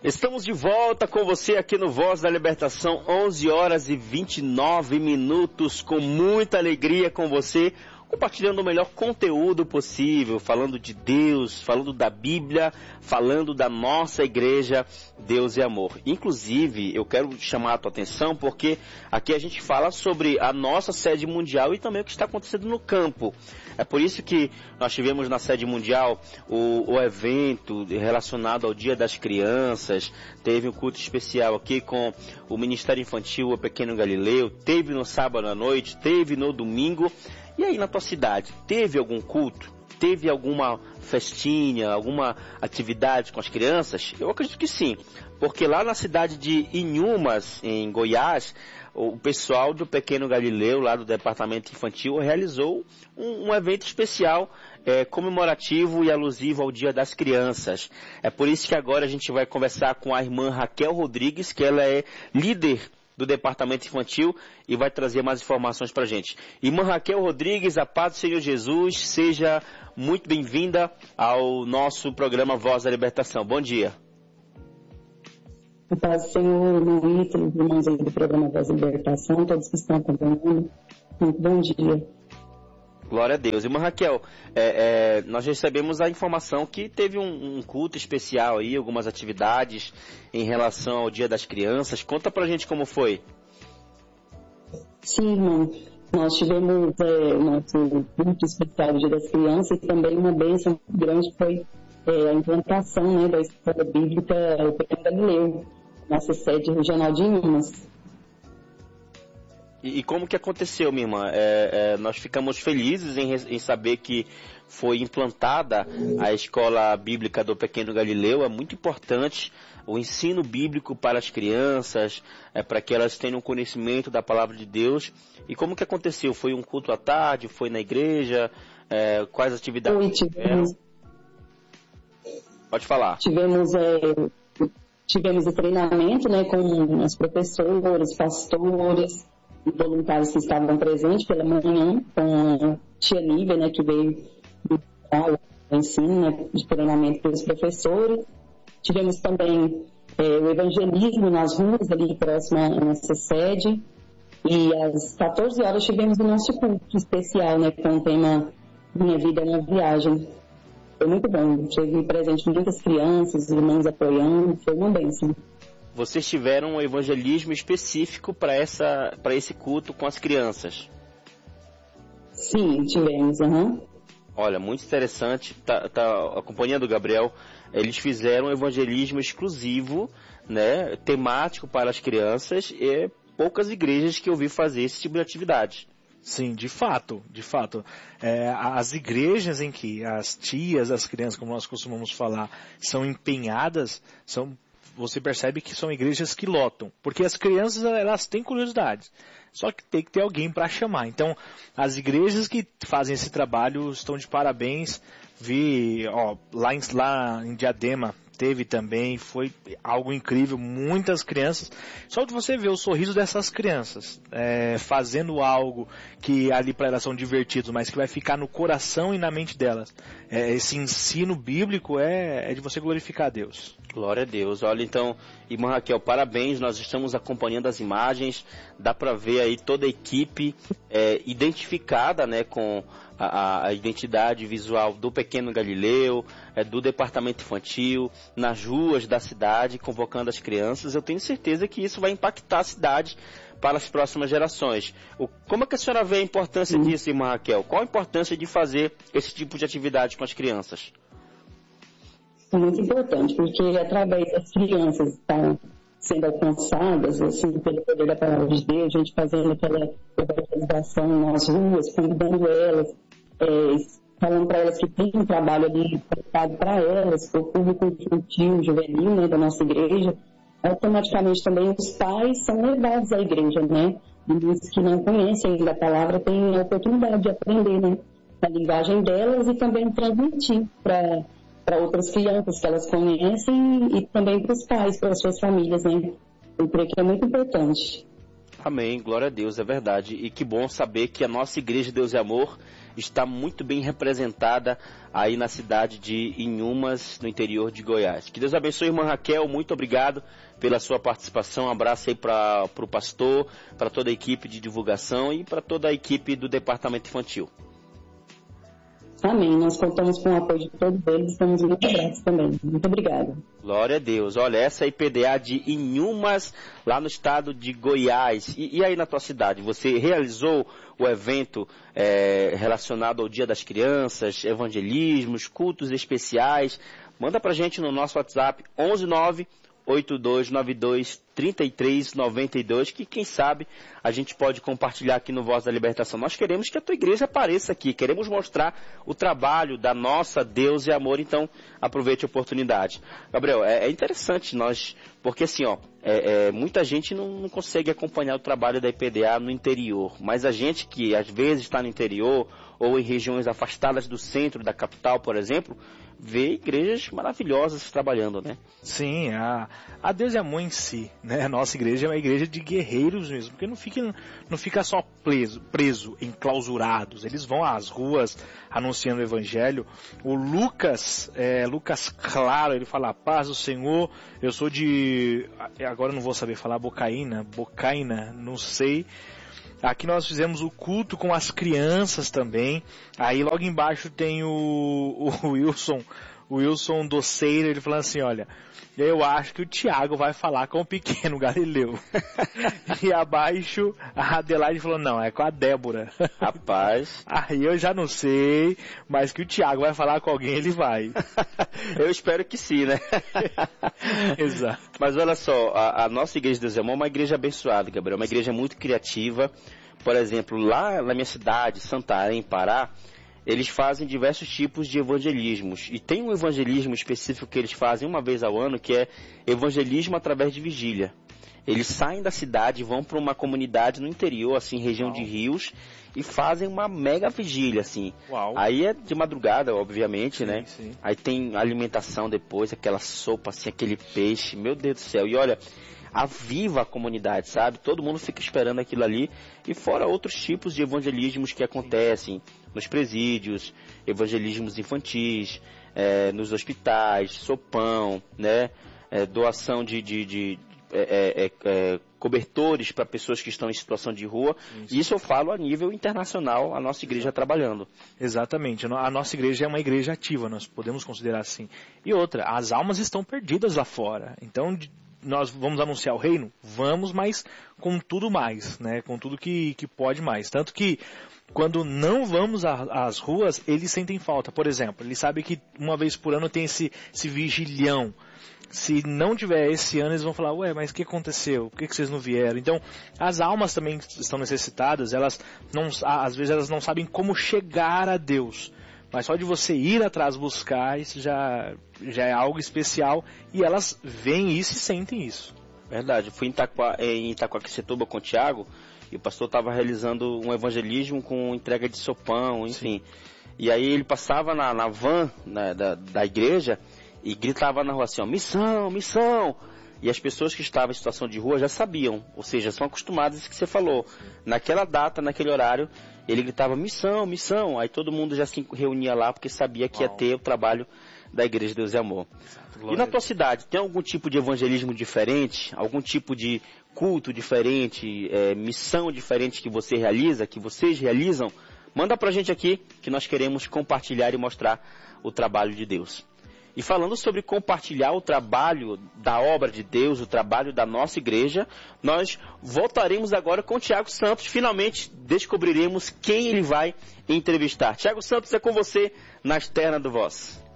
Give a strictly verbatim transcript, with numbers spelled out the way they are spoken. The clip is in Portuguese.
Estamos de volta com você aqui no Voz da Libertação, onze horas e vinte e nove minutos, com muita alegria com você, compartilhando o melhor conteúdo possível, falando de Deus, falando da Bíblia, falando da nossa igreja, Deus e Amor. Inclusive, eu quero chamar a tua atenção porque aqui a gente fala sobre a nossa sede mundial e também o que está acontecendo no campo. É por isso que nós tivemos na sede mundial o, o evento relacionado ao Dia das Crianças, teve um culto especial aqui com o Ministério Infantil, o Pequeno Galileu, teve no sábado à noite, teve no domingo. E aí na tua cidade, teve algum culto? Teve alguma festinha, alguma atividade com as crianças? Eu acredito que sim, porque lá na cidade de Inhumas, em Goiás, o pessoal do Pequeno Galileu, lá do departamento infantil, realizou um, um evento especial, é, comemorativo e alusivo ao Dia das Crianças. É por isso que agora a gente vai conversar com a irmã Raquel Rodrigues, que ela é líder do departamento infantil e vai trazer mais informações pra gente. Irmã Raquel Rodrigues, a paz do Senhor Jesus, seja muito bem-vinda ao nosso programa Voz da Libertação. Bom dia. A paz do Senhor, Luiz, os irmãos aí do programa Voz da Libertação, todos que estão acompanhando, muito bom dia. Glória a Deus. Irmã Raquel, é, é, nós recebemos a informação que teve um, um culto especial aí, algumas atividades em relação ao Dia das Crianças. Conta pra gente como foi. Sim, irmão. Nós tivemos é, o nosso culto especial do Dia das Crianças e também uma bênção grande foi é, a implantação, né, da Escola Bíblica o Pequeno Galileu, nossa sede regional de Minas. E, e como que aconteceu, minha irmã? É, é, nós ficamos felizes em, em saber que foi implantada a Escola Bíblica do Pequeno Galileu. É muito importante o ensino bíblico para as crianças, é, para que elas tenham conhecimento da Palavra de Deus. E como que aconteceu? Foi um culto à tarde? Foi na igreja? É, quais atividades Oi, tivemos, Pode falar. Tivemos, é, tivemos o treinamento, né, com as professoras, pastores e voluntários que estavam presentes pela manhã, com a tia Nívia, né, que veio do ensino, né, de treinamento pelos professores. Tivemos também é, o evangelismo nas ruas ali próximo à nossa sede. E às quatorze horas tivemos o nosso culto especial, né, com o tema Minha Vida na Viagem. Foi muito bom. Tive presente muitas crianças, irmãos apoiando, foi uma bênção. Vocês tiveram um evangelismo específico para essa, para esse culto com as crianças? Sim, tivemos, uhum. Olha, muito interessante. Tá, tá acompanhando o Gabriel. Eles fizeram um evangelismo exclusivo, né, temático para as crianças, e poucas igrejas que eu vi fazer esse tipo de atividade. Sim, de fato, de fato. É, as igrejas em que as tias, as crianças, como nós costumamos falar, são empenhadas, são, você percebe que são igrejas que lotam. Porque as crianças, elas têm curiosidade. Só que tem que ter alguém para chamar. Então, as igrejas que fazem esse trabalho estão de parabéns. Vi, ó, lá em, lá em Diadema, teve também, foi algo incrível, muitas crianças, só de você ver o sorriso dessas crianças, é, fazendo algo que ali para elas são divertidos, mas que vai ficar no coração e na mente delas. É, esse ensino bíblico é, é de você glorificar a Deus. Glória a Deus. Olha, então, irmã Raquel, parabéns, nós estamos acompanhando as imagens, dá para ver aí toda a equipe é, identificada, né, com a, a identidade visual do Pequeno Galileu, é, do departamento infantil, nas ruas da cidade, convocando as crianças. Eu tenho certeza que isso vai impactar a cidade para as próximas gerações. O, como é que a senhora vê a importância Sim. disso, irmã Raquel? Qual a importância de fazer esse tipo de atividade com as crianças? É muito importante, porque através das crianças estar sendo alcançadas, assim, pelo poder da palavra de Deus, a gente fazendo aquela evangelização nas ruas, convidando elas, é, falando para elas que tem um trabalho ali preparado para elas, para o público infantil, juvenil, né, da nossa igreja, automaticamente também os pais são levados à igreja, né? E os que não conhecem ainda a palavra têm a oportunidade de aprender, né, a linguagem delas e também transmitir para para outras crianças que elas conhecem e também para os pais, para as suas famílias, né? Eu creio que é muito importante. Amém, glória a Deus, é verdade. E que bom saber que a nossa Igreja Deus e Amor está muito bem representada aí na cidade de Inhumas, no interior de Goiás. Que Deus abençoe, irmã Raquel, muito obrigado pela sua participação. Um abraço aí para o pastor, para toda a equipe de divulgação e para toda a equipe do Departamento Infantil. Amém. Nós contamos com o apoio de todos eles, estamos muito gratos também. Muito obrigada. Glória a Deus. Olha, essa é a I P D A de Inhumas, lá no estado de Goiás. E, e aí na tua cidade, você realizou o evento é, relacionado ao Dia das Crianças, evangelismos, cultos especiais? Manda pra gente no nosso WhatsApp onze nove oito dois nove dois três três nove dois, que quem sabe a gente pode compartilhar aqui no Voz da Libertação. Nós queremos que a tua igreja apareça aqui, queremos mostrar o trabalho da nossa Deus e Amor, então aproveite a oportunidade. Gabriel, é, é interessante nós, porque assim, ó, é, é, muita gente não, não consegue acompanhar o trabalho da I P D A no interior, mas a gente que às vezes está no interior ou em regiões afastadas do centro, da capital, por exemplo, vê igrejas maravilhosas trabalhando, né? Sim, a, a Deus e Amor em si, né? A nossa igreja é uma igreja de guerreiros mesmo, porque não fica, não fica só preso, preso, enclausurados. Eles vão às ruas anunciando o evangelho. O Lucas, é, Lucas Claro, ele fala, paz do Senhor, eu sou de, agora eu não vou saber falar, Bocaína, Bocaina, não sei. Aqui nós fizemos o culto com as crianças também. Aí logo embaixo tem o, o Wilson, o Wilson Doceiro, ele falando assim, olha, eu acho que o Tiago vai falar com o pequeno Galileu. E abaixo a Adelaide falou, não, é com a Débora. Rapaz. Aí eu já não sei, mas que o Tiago vai falar com alguém, ele vai. Eu espero que sim, né? Exato. Mas olha só, a, a nossa Igreja de Deus e Amor é uma igreja abençoada, Gabriel, uma igreja muito criativa. Por exemplo, lá na minha cidade, Santarém, Pará, eles fazem diversos tipos de evangelismos. E tem um evangelismo específico que eles fazem uma vez ao ano, que é evangelismo através de vigília. Eles saem da cidade e vão para uma comunidade no interior, assim, região Uau. de rios, e fazem uma mega vigília, assim. Uau. Aí é de madrugada, obviamente, sim, né? Sim. Aí tem alimentação depois, aquela sopa, assim, aquele peixe, meu Deus do céu. E olha, aviva a comunidade, sabe? Todo mundo fica esperando aquilo ali. E fora outros tipos de evangelismos que acontecem nos presídios, evangelismos infantis, é, nos hospitais, sopão, né? É, doação de, de, de é, é, é, cobertores para pessoas que estão em situação de rua. Isso. Isso eu falo a nível internacional, a nossa igreja Exato. trabalhando. Exatamente. A nossa igreja é uma igreja ativa, nós podemos considerar assim. E outra, as almas estão perdidas lá fora. Então, nós vamos anunciar o reino? Vamos, mas com tudo mais, né? Com tudo que, que pode mais. Tanto que quando não vamos às ruas, eles sentem falta. Por exemplo, eles sabem que uma vez por ano tem esse, esse vigilhão. Se não tiver esse ano, eles vão falar, ué, mas o que aconteceu? Por que, que vocês não vieram? Então, as almas também estão necessitadas, elas não, às vezes elas não sabem como chegar a Deus. Mas só de você ir atrás buscar, isso já, já é algo especial. E elas veem isso e sentem isso. Verdade. Eu fui em, Itaquá, em Itaquaquecetuba com o Tiago, e o pastor estava realizando um evangelismo com entrega de sopão, enfim. Sim. E aí ele passava na, na van né, da, da igreja e gritava na rua assim, ó, missão, missão. E as pessoas que estavam em situação de rua já sabiam, ou seja, são acostumadas isso que você falou. Naquela data, naquele horário, ele gritava missão, missão. Aí todo mundo já se reunia lá porque sabia que ia ter o trabalho da Igreja de Deus e Amor. E na tua cidade, tem algum tipo de evangelismo diferente? Algum tipo de culto diferente, é, missão diferente que você realiza, que vocês realizam? Manda pra gente aqui que nós queremos compartilhar e mostrar o trabalho de Deus. E falando sobre compartilhar o trabalho da obra de Deus, o trabalho da nossa igreja, nós voltaremos agora com o Tiago Santos. Finalmente descobriremos quem ele vai entrevistar. Tiago Santos, é com você na externa do Voz.